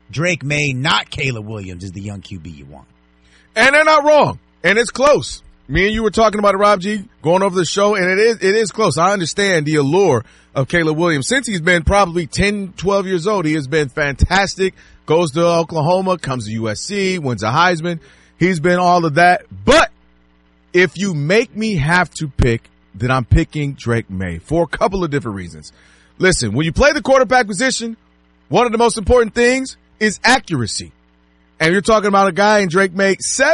Drake May, not Caleb Williams, is the young QB you want. And they're not wrong. And it's close. Me and you were talking about it, Rob G, going over the show, and it is close. I understand the allure of Caleb Williams. Since he's been probably 10, 12 years old, he has been fantastic. Goes to Oklahoma, comes to USC, wins a Heisman. He's been all of that. But if you make me have to pick, then I'm picking Drake May for a couple of different reasons. Listen, when you play the quarterback position, one of the most important things is accuracy. And you're talking about a guy in Drake May,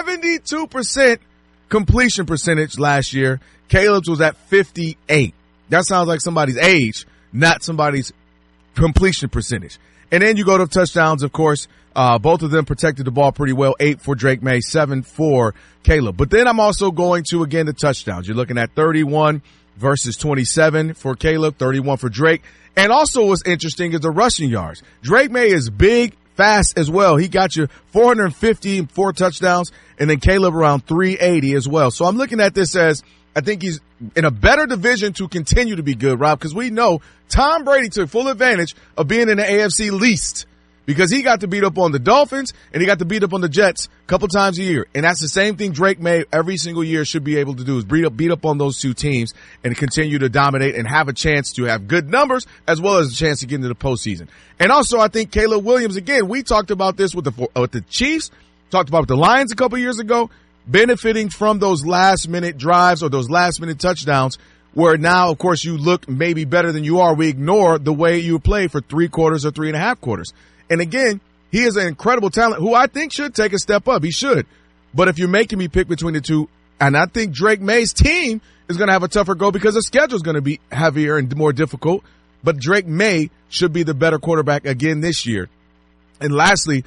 72% completion percentage last year. Caleb's was at 58. That sounds like somebody's age, not somebody's completion percentage. And then you go to touchdowns, of course. Both of them protected the ball pretty well. 8 for Drake May, 7 for Caleb. But then I'm also going to, again, the touchdowns. You're looking at 31 versus 27 for Caleb, 31 for Drake. And also what's interesting is the rushing yards. Drake May is big, fast as well. He got you 450 and 4 touchdowns, and then Caleb around 380 as well. So I'm looking at this as I think he's in a better division to continue to be good, Rob, because we know Tom Brady took full advantage of being in the AFC least because he got to beat up on the Dolphins and he got to beat up on the Jets a couple times a year. And that's the same thing Drake May every single year should be able to do is beat up on those two teams and continue to dominate and have a chance to have good numbers as well as a chance to get into the postseason. And also I think Caleb Williams, again, we talked about this with the Chiefs, talked about the Lions a couple years ago, benefiting from those last minute drives or those last minute touchdowns where now, of course, you look maybe better than you are. We ignore the way you play for 3 quarters or 3.5 quarters. And again, he is an incredible talent who I think should take a step up. He should. But if you're making me pick between the two, and I think Drake May's team is going to have a tougher go because the schedule is going to be heavier and more difficult. But Drake May should be the better quarterback again this year. And lastly,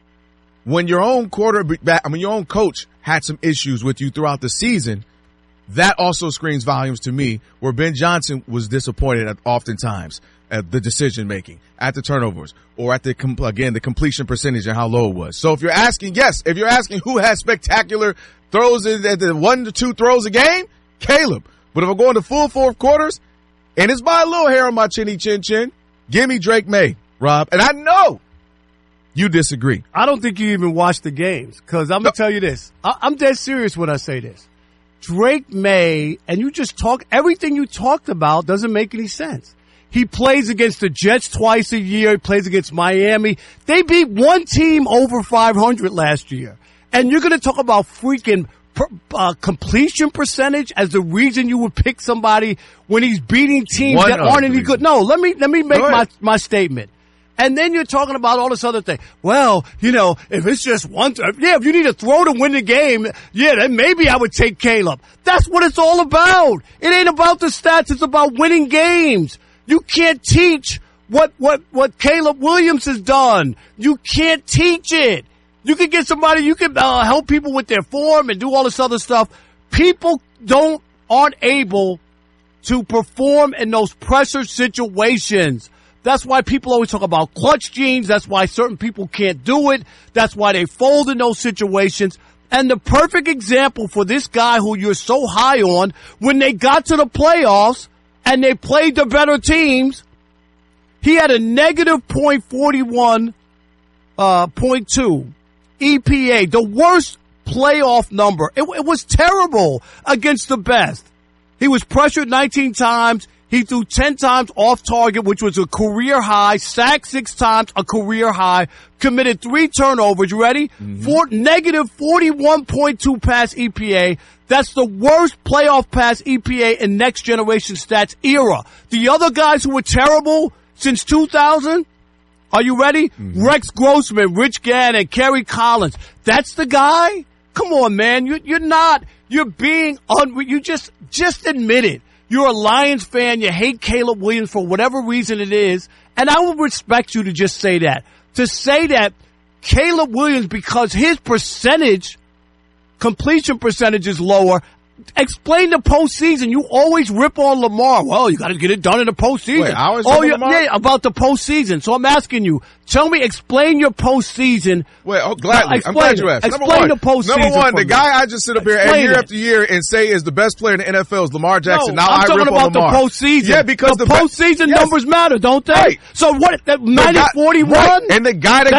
when your own your own coach had some issues with you throughout the season, that also screams volumes to me where Ben Johnson was disappointed oftentimes at the decision making, at the turnovers, or at the completion percentage and how low it was. So if you're asking who has spectacular throws at the 1 to 2 throws a game, Caleb. But if I'm going to full 4 quarters and it's by a little hair on my chin, give me Drake May, Rob. And I know you disagree. I don't think you even watched the games because I'm going to tell you this. I'm dead serious when I say this. Drake May, and everything you talked about doesn't make any sense. He plays against the Jets twice a year. He plays against Miami. They beat one team over 500 last year. And you're going to talk about freaking completion percentage as the reason you would pick somebody when he's beating teams that aren't any good. No, let me make my statement. And then you're talking about all this other thing. Well, if it's just one, if you need to throw to win the game, then maybe I would take Caleb. That's what it's all about. It ain't about the stats. It's about winning games. You can't teach what Caleb Williams has done. You can't teach it. You can get somebody, you can help people with their form and do all this other stuff. People aren't able to perform in those pressure situations. That's why people always talk about clutch genes. That's why certain people can't do it. That's why they fold in those situations. And the perfect example for this guy who you're so high on, when they got to the playoffs and they played the better teams, he had a negative .41, .2 EPA, the worst playoff number. It was terrible against the best. He was pressured 19 times. He threw 10 times off target, which was a career high, sacked 6 times, a career high, committed 3 turnovers. You ready? Mm-hmm. Negative 41.2 pass EPA. That's the worst playoff pass EPA in Next Generation Stats era. The other guys who were terrible since 2000, are you ready? Mm-hmm. Rex Grossman, Rich Gannon, Kerry Collins. That's the guy? Come on, man. You're not. You're being you just admit it. You're a Lions fan. You hate Caleb Williams for whatever reason it is. And I would respect you to just say that. To say that Caleb Williams, because his completion percentage is lower, explain the postseason. You always rip on Lamar. Well, you got to get it done in the postseason. Wait, I always rip on Lamar? Yeah, about the postseason. So I'm asking you, explain your postseason. Well, gladly. I'm glad you asked. Explain the postseason. Number one, the guy I just sit up here year after year and say is the best player in the NFL is Lamar Jackson. No, now I'm I talking rip about on Lamar. the postseason. Yeah, because the postseason numbers matter, don't they? Right. So what? Minus 41? Right. And the guy that